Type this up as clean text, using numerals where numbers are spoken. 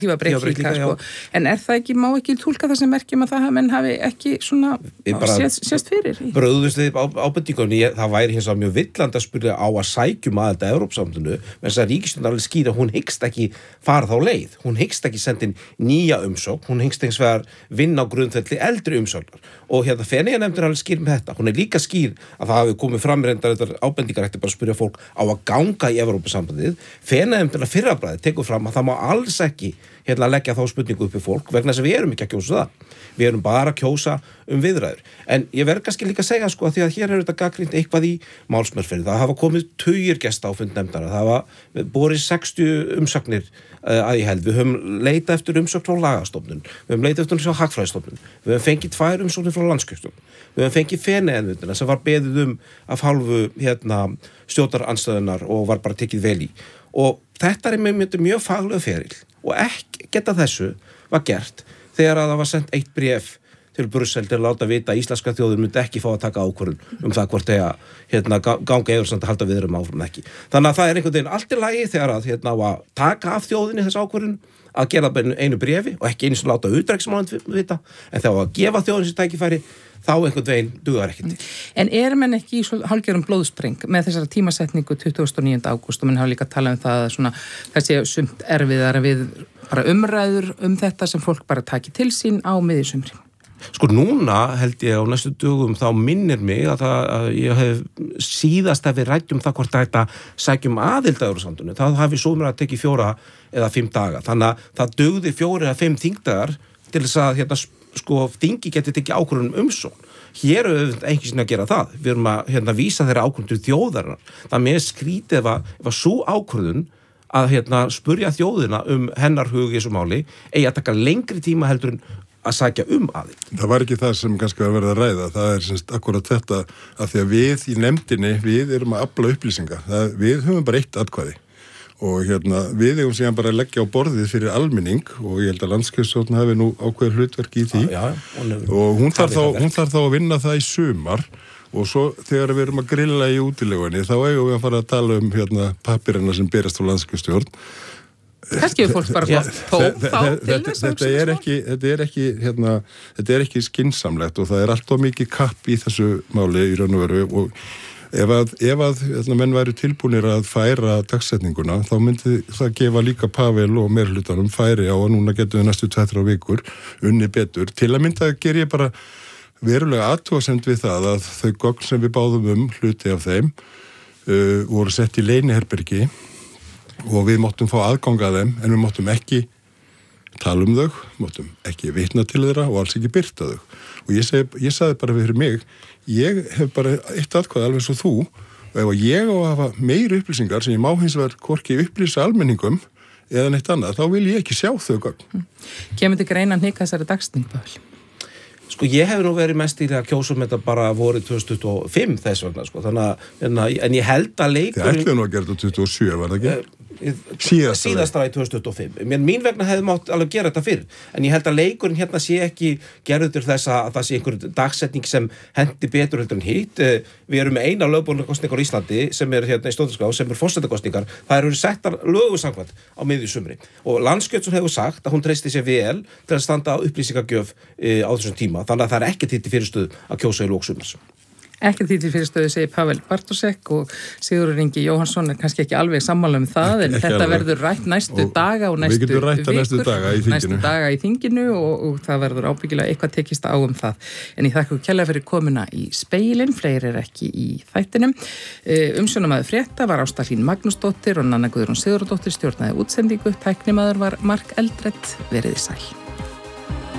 tímabreytinga sko. En það ekki, má ekki túlka það sem merkjum að menn hafi ekki svona sést fyrir? Bröðust þið ábendingunni, það væri hins vegar mjög villandi að spyrja á að sækjum aðild að Evrópusambandinu, menn þess að ríkisstjórnin alveg skýra, hún hyggst ekki fara þá leið, hún hyggst ekki senda inn nýja umsókn, hún hyggst hins vegar vinna á grundvelli eldri umsóknar og Feneyjanefndin alveg skýr með þetta, hún líka skýr að það hafi komið fram reyndar þetta ábendingar eftir bara að spyrja fólk á að ganga í Evrópusambandið. Feneyjanefndin að fyrra bragði tekur fram að það má alls ekki leggja þá spurningu upp í fólk vegna þess að við erum ekki að kjósa það. Við erum bara að kjósa viðræður. En ég verð kannski líka að segja sko að því að hér þetta gagnrýnt eitthvað í málsmeðferð. Það hafa komið tugir gesta á fund nefndar. Það hafa borið 60 umsagnir að ég held. Við höfum leitað eftir umsögn frá Lagastofnun. Við höfum leitað eftir umsögn frá Hagfræðistofnun. Við höfum fengið 2 umsóknir frá Landskjörstjórn. Við höfum fengið Feneyjanefndina sem var beðið af hálfu stjórnarandstöðunnar og var bara tekið vel í. Og þetta mjög faglegu feril og ekki geta þessu var gert þegar að það var sendt eitt bréf til Brussel til að láta vita að íslenska þjóðin myndi ekki fá að taka ákvörðun það hvort ganga Evrópusambandið að halda viðræðum áfram ekki. Þannig að það einhvern veginn allt í lagi þegar að að taka af þjóðinni þessa ákvörðun að gera einu bréfi og ekki eins og láta utanríkismálanefnd vita, en þegar að gefa þjóðinni sér tækifæri þá einhvern veginn dugar ekki til. En menn ekki í hálfgerðum blóðspreng með þessara tímasetningu 29. ágúst og menn hafa líka talað það að það sé sumt erfiðara við bara umræður þetta sem fólk bara taki til sín á miðjusumri? Sko núna held ég á næstu dögum þá minnir mig að ég hef síðast að við ræddum það hvort þetta sækjum aðild að Evrópusambandinu. Það hafi svo mér að tekið 4 eða 5 daga. Þannig að það dugði 4 eða 5 þingdagar til þess að þingi geti tekið ákvörðun umsókn. Hér erum við ekki sinni að gera það. Við erum að vísa þeirra ákvörðun til þjóðarinnar. Það er mér skrítið ef svo ákvörðun að spurja þjóðina hennar hug í þessu máli eigi að taka lengri tíma heldur en að sækja aðild. Það var ekki það sem kannski var verið að ræða. Það er semst akkurat þetta að því að við í nefndinni, við erum að afla upplýsinga. Við höfum bara 1 atkvæði. Og við eigum síðan bara að leggja á borðið fyrir almenning og ég held að Landskjörstjórn hafi nú ákveðið hlutverk í því og hún þarf þá að vinna það í sumar og svo þegar við erum að grilla í útilegunni þá eigum við að fara að tala pappirina sem berast á Landskjörstjórn. Kannski við fólk bara tók þá til þess þetta er ekki skynsamlegt og það er alltaf mikið kapp í þessu máli í raun og veru og ef menn væri tilbúnir að færa dagsetninguna, þá myndi það gefa líka Pavel og meirhlutanum færi á að núna getum við næstu 2-3 vikur unni betur. Til að mynda ger ég bara verulega athugasemd við það að þau gögn sem við báðum hluti af þeim voru sett í leyniherbergi og við máttum fá aðgang að þeim en við máttum ekki tala þau, máttum ekki vitna til þeirra og alls ekki birta þau. Og ég sagði bara fyrir mig, ég hef bara 1 atkvæði alveg svo þú og ef ég á að hafa meiri upplýsingar sem ég má hins vegar hvorki upplýsa almenningum eða neitt annað, þá vil ég ekki sjá þau gögn. Kemur til greina að hnika þessari dagsetningu, Pavel? Sko ég hef nú verið mest í að kjósa þetta bara vorið 2025 þess vegna sko, en ég held að leikurinn... Þið ætluðu nú að gera þetta 27, var það ekki? Síðastra í 2025. Mín vegna hefði mátt alveg gera þetta fyrr, en ég held að leikurinn sé ekki gerður til þess að það sé einhver dagsetning sem hendi betur heldur en hitt. Við erum með eina lögbundnar kosningar á Íslandi sem í stjórnarskrá, sem forsetakosningar. Það eru settar lögum samkvæmt á miðju sumri. Og Landskjörstjórn hefur sagt að hún treysti sér vel til að standa á upplýsingagjöf á þessum tíma. Þannig að það er ekkert hitt í fyrirstöðu að kjósa í lok sumars. Ekkert hitt í fyrirstöðu, segir Pavel Bartósek og Sigurður Ingi Jóhannsson er kannski ekki alveg sammála það, en þetta verður rætt næstu daga og næstu vikur, næstu daga í þinginu og það verður ábyggilega eitthvað tekist á það. En ég þakka kærlega fyrir komuna í Speilin, fleiri er ekki í þættinum. Umsjónarmaður frétta var Ásta Hlín Magnúsdóttir og Nanna Guðrún Sigurðardóttir stjórnaði útsendingu, tæknimaður var Mark Eldrett, veriði sæl.